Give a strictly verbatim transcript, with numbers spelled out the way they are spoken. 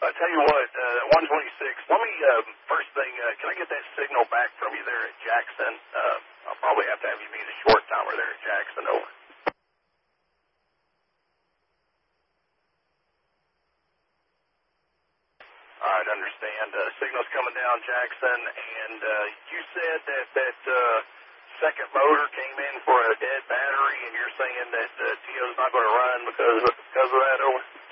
I tell you what, uh, one twenty-six, let me, uh, first thing, uh, can I get that signal back from you there at Jackson? Uh, I'll probably have to have you meet a short timer there at Jackson, over. All right, understand. Uh, signal's coming down, Jackson, and uh, you said that that uh, second motor came in for a dead battery, and you're saying that uh, T O's not going to run because of, because of that, over?